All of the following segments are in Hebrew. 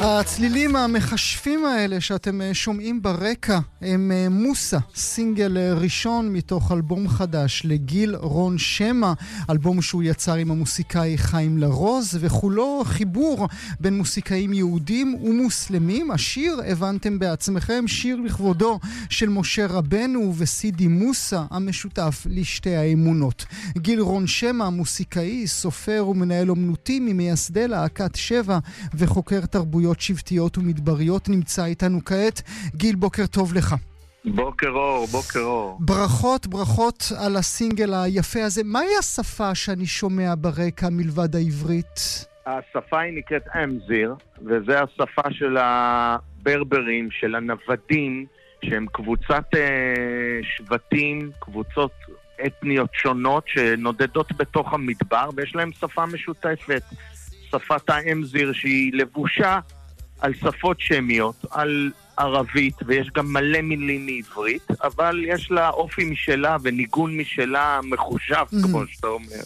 הצלילים המחשפים האלה שאתם שומעים ברקע הם מוסה, סינגל ראשון מתוך אלבום חדש לגיל רון שמה, אלבום שהוא יצר עם המוסיקאי חיים לרוז, וכולו חיבור בין מוסיקאים יהודים ומוסלמים. השיר, הבנתם בעצמכם, שיר לכבודו של משה רבנו וסידי מוסה, המשותף לשתי האמונות. גיל רון שמה, מוסיקאי, סופר ומנהל אומנותי, ממייסדי להקת שבע וחוקר תרבויות שבטיות ומדבריות, נמצא איתנו כעת. גיל, בוקר טוב לך. בוקר אור, בוקר אור. ברכות על הסינגל היפה הזה. מהי השפה שאני שומע ברקע מלבד העברית? השפה היא נקראת אמזיר, וזה השפה של הברברים, של הנוודים, שהם קבוצת שבטים, קבוצות אתניות שונות שנודדות בתוך המדבר, ויש להם שפה משותפת. שפת האמזיר שהיא לבושה על שפות שמיות, על ערבית, ויש גם מלא מילים מעברית, אבל יש לה אופי משלה וניגון משלה מחושב, כמו שאתה אומר.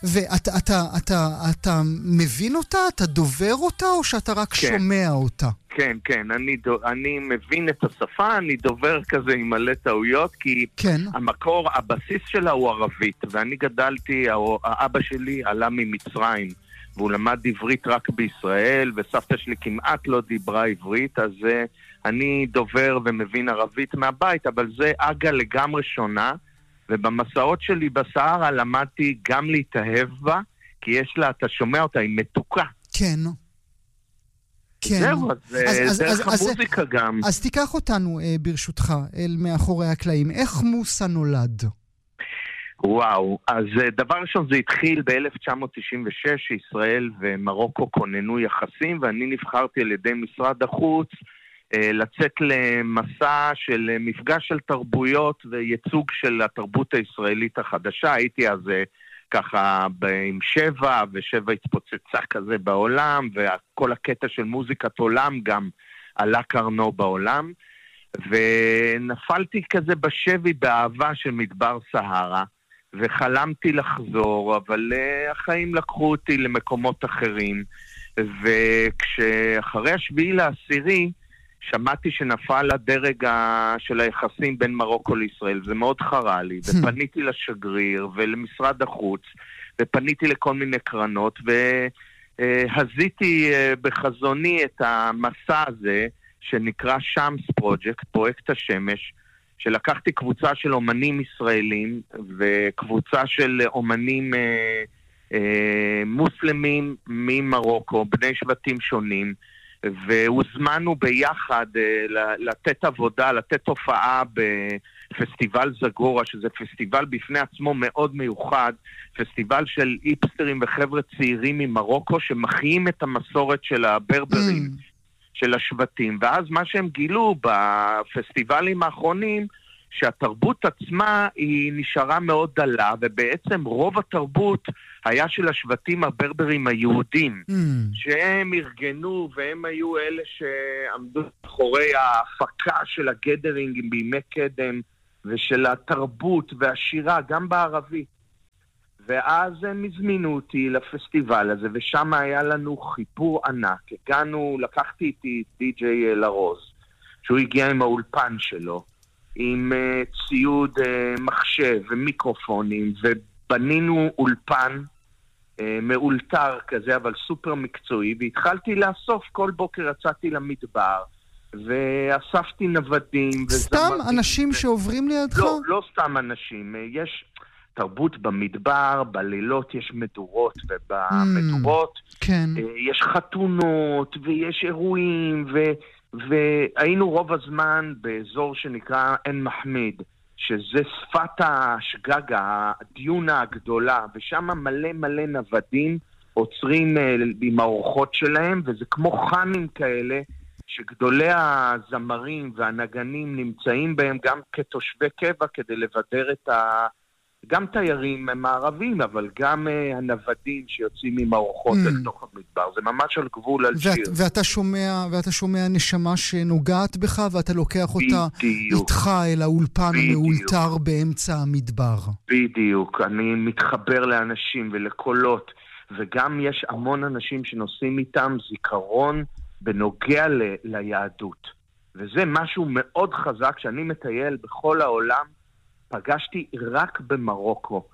ואתה מבין אותה? אתה דובר אותה, או שאתה רק שומע אותה? כן, אני מבין את השפה, אני דובר כזה עם מלא טעויות, כי המקור, הבסיס שלה הוא ערבית, ואני גדלתי, האבא שלי עלה ממצרים, והוא למד עברית רק בישראל, וסבתא שלי כמעט לא דיברה עברית, אז אני דובר ומבין ערבית מהבית, אבל זה אגה לגמרי שונה, ובמסעות שלי בסהרה למדתי גם להתאהב בה, כי יש לה, אתה שומע אותה, היא מתוקה. כן. זהו, אז דרך המוזיקה גם. אז תיקח אותנו ברשותך אל מאחורי הקלעים. איך מוסה נולד? וואו, אז דבר ראשון זה התחיל ב-1996, שישראל ומרוקו כוננו יחסים, ואני נבחרתי על ידי משרד החוץ לצאת למסע של מפגש של תרבויות וייצוג של התרבות הישראלית החדשה. הייתי אז ככה עם שבע, ושבע התפוצצה כזה בעולם, וכל הקטע של מוזיקת עולם גם עלה קרנו בעולם, ונפלתי כזה בשבי באהבה של מדבר סהרה, וחלמתי לחזור, אבל החיים לקחו אותי למקומות אחרים, וכשאחרי 7/10 שמעתי שנפל הדרג של היחסים בין מרוקו לישראל, זה מאוד חרה לי, ופניתי לשגריר ולמשרד החוץ, ופניתי לכל מיני קרנות, והזיתי בחזוני את המסע הזה, שנקרא שמס פרויקט, פרויקט השמש, שלקחתי קבוצה של אומנים ישראלים, וקבוצה של אומנים מוסלמים ממרוקו, בני שבטים שונים, והוזמנו ביחד לתת עבודה, לתת הופעה בפסטיבל זגורה, שזה פסטיבל בפני עצמו מאוד מיוחד, פסטיבל של היפסטרים וחבר'ה צעירים ממרוקו, שמחיים את המסורת של הברברים, של השבטים. ואז מה שהם גילו בפסטיבלים האחרונים, שהתרבות עצמה היא נשארה מאוד דלה, ובעצם רוב התרבות היה של השבטים הברברים היהודים, שהם ארגנו, והם היו אלה שעמדו אחורי ההפקה של הגדרינג בימי קדם, ושל התרבות והשירה, גם בערבית. ואז הם הזמינו אותי לפסטיבל הזה, ושם היה לנו חיבור ענק. הגענו, לקחתי איתי די.ג'יי לרוז, שהוא הגיע עם האולפן שלו, עם ציוד מחשב ומיקרופונים, ובנינו אולפן מאולתר כזה, אבל סופר מקצועי, והתחלתי לאסוף, כל בוקר יצאתי למדבר, ואספתי נוודים. סתם אנשים שעוברים לידך? לא סתם אנשים, יש תרבות במדבר, בלילות יש מדורות, ובמדורות יש חתונות, ויש אירועים, והיינו רוב הזמן באזור שנקרא עין מחמיד, שזה שפת השגגה, הדיונה הגדולה, ושם מלא נוודים עוצרים עם האורחות שלהם, וזה כמו חנים כאלה, שגדולי הזמרים והנגנים נמצאים בהם גם כתושבי קבע, כדי לבדר גם תיירים מערבים, אבל גם הנוודים שיוצאים עם האורחות לתוך המדבר. זה ממש על גבול על שיר. ואתה שומע נשמה שנוגעת בך, ואתה לוקח אותה איתך אל האולפן המאולתר באמצע המדבר. בדיוק. אני מתחבר לאנשים ולקולות, וגם יש המון אנשים שנוסעים איתם זיכרון בנוגע ליהדות. וזה משהו מאוד חזק שאני מטייל בכל העולם, פגשתי רק במרוקו.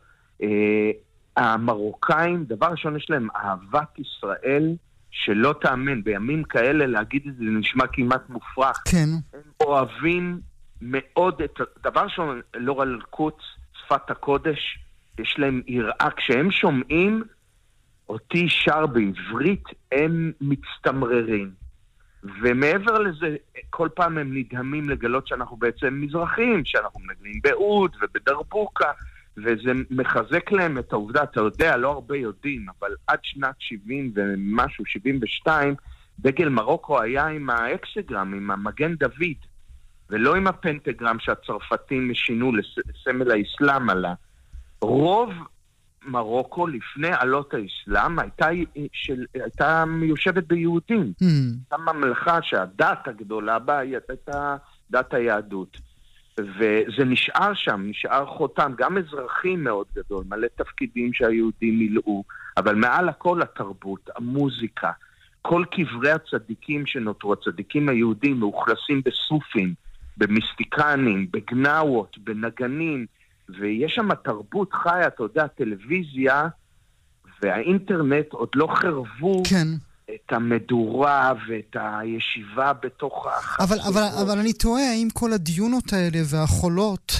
המרוקאים, דבר ראשון יש להם אהבת ישראל שלא תאמן, בימים כאלה להגיד את זה נשמע כמעט מופרך. כן. הם אוהבים מאוד את דבר ראשון, לא על קוץ, שפת הקודש, יש להם יראה, כשהם שומעים אותי שר בעברית, הם מצטמררים. ומעבר לזה, כל פעם הם נדהמים לגלות שאנחנו בעצם מזרחים, שאנחנו מנגנים בעוד ובדרבוקה, וזה מחזק להם את העובדה, אתה יודע, לא הרבה יודעים, אבל עד שנת 70 ומשהו, 72, דגל מרוקו היה עם האקסגרם, עם המגן דוד, ולא עם הפנטגרם שהצרפתים שינו לסמל האסלאם עלה. רוב מרוקו לפני עלות האסלאם הייתה מיושבת ביהודים. הייתה ממלכה שהדת הגדולה בה הייתה דת היהדות. וזה נשאר שם, נשאר חותם, גם אזרחי מאוד גדול, מלא תפקידים שהיהודים מילאו, אבל מעל הכל התרבות, המוזיקה, כל קברי הצדיקים שנותרו, הצדיקים היהודים מאוכלסים בסופים, במיסטיקנים, בגנאות, בנגנים, ויש שם תרבות חיה, אתה יודע, טלוויזיה והאינטרנט עוד לא חרבו כן. את המדורה ואת הישיבה בתוך החצרות. אבל אני תוהה, האם כל הדיונות האלה והחולות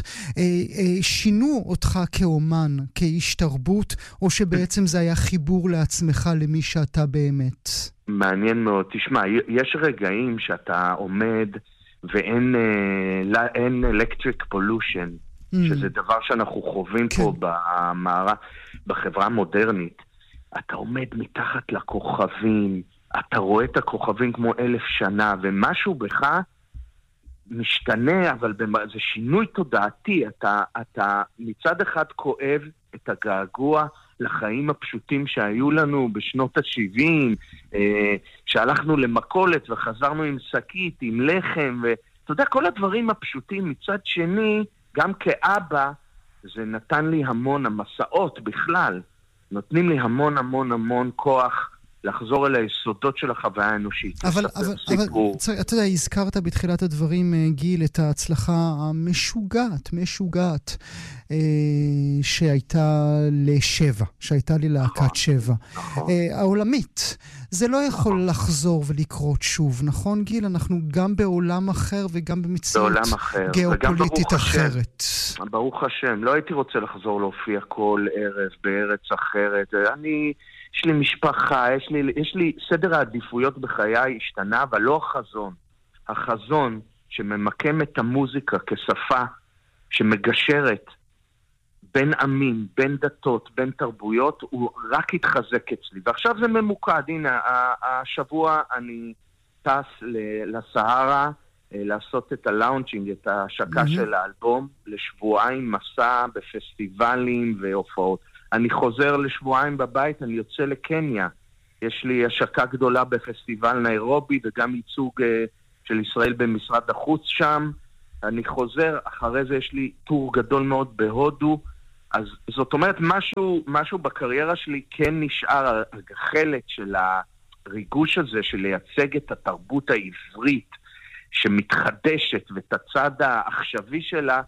שינו אותך כאומן, כאיש תרבות, או שבעצם זה היה חיבור לעצמך למי שאתה באמת? מעניין מאוד. תשמע, יש רגעים שאתה עומד ואין electric pollution, שזה דבר שאנחנו חווים פה בחברה המודרנית. אתה עומד מתחת לכוכבים, אתה רואה את הכוכבים כמו 1000 שנה, ומשהו בך משתנה, אבל זה שינוי תודעתי. אתה מצד אחד כואב את הגעגוע לחיים הפשוטים שהיו לנו בשנות ה-70, שהלכנו למכולת וחזרנו עם שקית, עם לחם, ואתה יודע, כל הדברים הפשוטים. מצד שני, גם כאבא, זה נתן לי המון, המסעות בכלל, נותנים לי המון המון המון כוח לחזור אל היסודות של החוויה האנושית. אבל אתה יודע, הזכרת בתחילת הדברים, גיל, את ההצלחה המשוגעת, שהייתה לשבע, שהייתה לי להקת שבע. העולמית. זה לא יכול לחזור ולקרות שוב, נכון גיל? אנחנו גם בעולם אחר וגם במציאות גיאופוליטית אחרת. ברוך השם, לא הייתי רוצה לחזור להופיע כל ערב בארץ אחרת. יש לי משפחה, יש לי סדר העדיפויות בחיי השתנה, אבל לא החזון. החזון שממקם את המוזיקה כשפה שמגשרת בין עמים, בין דתות, בין תרבויות, הוא רק התחזק אצלי. ועכשיו זה ממוקד. הנה, השבוע אני טס לסהרה לעשות את הלאונצ'ינג, את ההשקה של האלבום, לשבועיים מסע בפסטיבלים והופעות. אני חוזר לשבועיים בבית, אני יוצא לקניה. יש לי השקה גדולה בפסטיבל ניירובי, וגם ייצוג של ישראל במשרד החוץ שם. אני חוזר, אחרי זה יש לי טור גדול מאוד בהודו. אז זאת אומרת, משהו בקריירה שלי כן נשאר, החלק של הריגוש הזה, של לייצג את התרבות העברית, שמתחדשת, ואת הצד העכשווי שלה,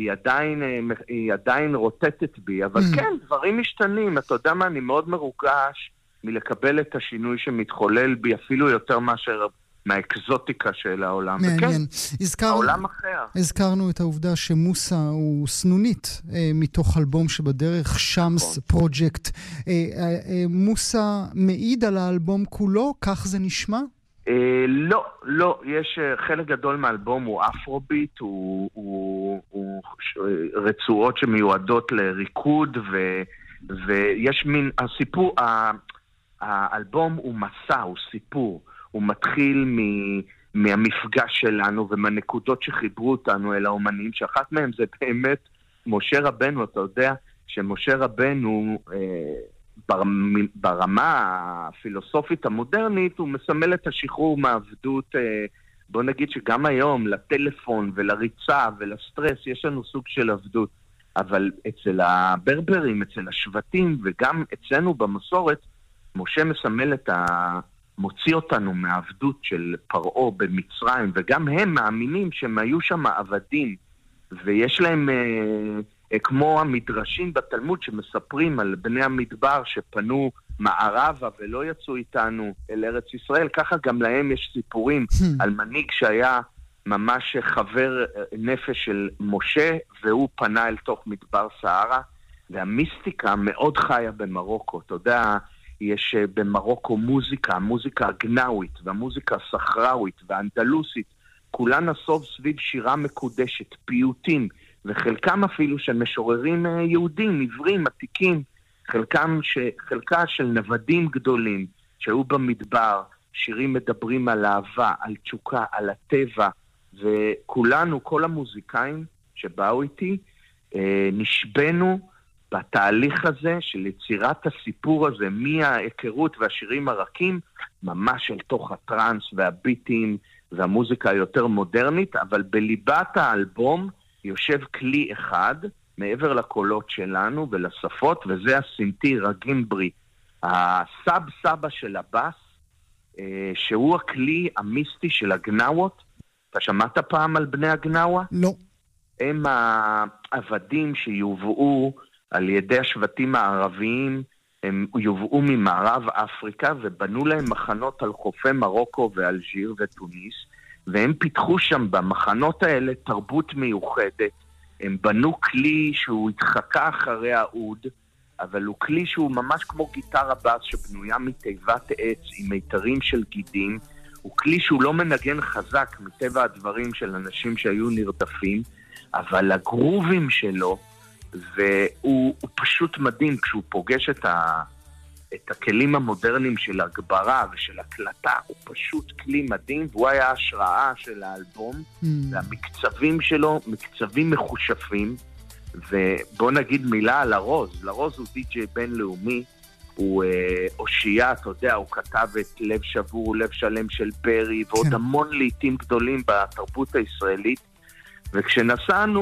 היא עדיין רוטטת בי. אבל כן, דברים משתנים. אתה יודע מה, אני מאוד מרוגש מלקבל את השינוי שמתחולל בי, אפילו יותר מאשר מהאקזוטיקה של העולם. מעניין. העולם אחר. הזכרנו את העובדה שמוסה הוא סנונית מתוך אלבום שבדרך, שמס פרוג'קט. מוסה מעיד על האלבום כולו? כך זה נשמע? לא. יש חלק גדול מהאלבום הוא אפרוביט, הוא רצועות שמיועדות לריקוד, ויש מין, הסיפור, האלבום הוא מסע, הוא סיפור. הוא מתחיל מהמפגש שלנו ומהנקודות שחיברו אותנו אל האומנים, שאחת מהם זה באמת משה רבנו. אתה יודע שמשה רבנו ברמה הפילוסופית המודרנית הוא מסמל את השחרור מהעבדות. בוא נגיד שגם היום לטלפון ולריצה ולסטרס יש לנו סוג של עבדות, אבל אצל הברברים, אצל השבטים וגם אצלנו במסורת, משה מסמל מוציא אותנו מהעבדות של פרעה במצרים, וגם הם מאמינים שהם היו שם עבדים, ויש להם, כמו המדרשים בתלמוד שמספרים על בני המדבר שפנו מערבה ולא יצאו איתנו אל ארץ ישראל, ככה גם להם יש סיפורים על מנהיג שהיה ממש חבר נפש של משה, והוא פנה אל תוך מדבר סהרה, והמיסטיקה מאוד חיה במרוקו. אתה יודע, יש במרוקו מוזיקה הגנאווית, והמוזיקה הסחראווית והאנדלוסית, כולן נסוב סביב שירה מקודשת, פיוטים, וחלקם אפילו של משוררים יהודים, עברים, עתיקים, חלקה של נוודים גדולים שהיו במדבר, שירים מדברים על אהבה, על תשוקה, על הטבע, וכולנו, כל המוזיקאים שבאו איתי, נשבנו בתהליך הזה של יצירת הסיפור הזה, מההיכרות והשירים הרכים, ממש אל תוך הטרנס והביטים והמוזיקה היותר מודרנית, אבל בליבת האלבום יושב כלי אחד, מעבר לקולות שלנו ולשפות, וזה הסינטיר, הגימברי, הסב סבא של הבאס, שהוא הכלי המיסטי של הגנאוות. אתה שמעת פעם על בני הגנאווה? לא. הם העבדים שיובאו על ידי השבטים הערביים, הם יובאו ממערב אפריקה ובנו להם מחנות על חופי מרוקו ואלג'יר וטוניס, והם פיתחו שם במחנות האלה תרבות מיוחדת. הם בנו כלי שהוא התחקה אחרי העוד, אבל הוא כלי שהוא ממש כמו גיטרה בס שבנויה מתיבת עץ עם מיתרים של גידים. הוא כלי שהוא לא מנגן חזק מטבע הדברים של אנשים שהיו נרדפים, אבל הגרובים שלו, והוא פשוט מדהים כשהוא פוגש את הכלים המודרניים של הגברה ושל הקלטה, הוא פשוט כלי מדהים, והוא היה השראה של האלבום, והמקצבים שלו, מקצבים מחושפים, ובוא נגיד מילה על לרוז. לרוז הוא די-ג'יי בינלאומי, הוא אושייה, אתה יודע, הוא כתב את לב שבור, לב שלם של ברי, ועוד המון לעיתים גדולים בתרבות הישראלית, וכשנסענו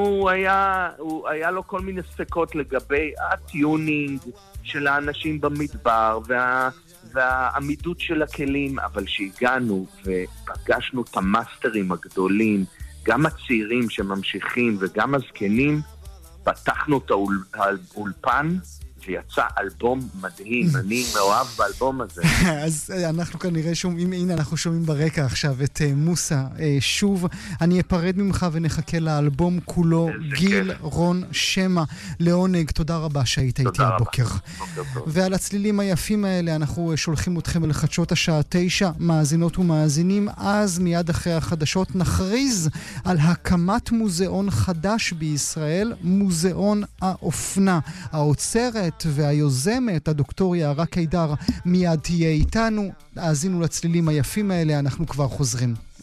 הוא היה לו כל מיני ספקות לגבי הטיונינג של האנשים במדבר והעמידות של הכלים, אבל שהגענו ופגשנו את המאסטרים הגדולים, גם הצעירים שממשיכים וגם הזקנים, פתחנו את האולפן ויצא אלבום מדהים. אני מאוהב באלבום הזה. אז אנחנו כנראה שומעים, הנה אנחנו שומעים ברקע עכשיו את מוסה שוב. אני אפרד ממך ונחכה לאלבום כולו. גיל רון שמע, לעונג, תודה רבה שהיית איתי הבוקר. ועל הצלילים היפים האלה אנחנו שולחים אתכם אל חדשות השעה 9, מאזינות ומאזינים. אז מיד אחרי החדשות נכריז על הקמת מוזיאון חדש בישראל, מוזיאון האופנה. האוצרת והיוזמת, הדוקטור יערה קידר, מיד תהיה איתנו. האזינו לצלילים היפים האלה, אנחנו כבר חוזרים.